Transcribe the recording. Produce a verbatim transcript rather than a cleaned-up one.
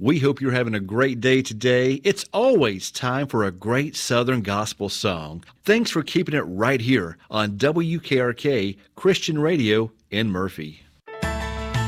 We hope you're having a great day today. It's always time for a great Southern gospel song. Thanks for keeping it right here on W K R K Christian Radio in Murphy.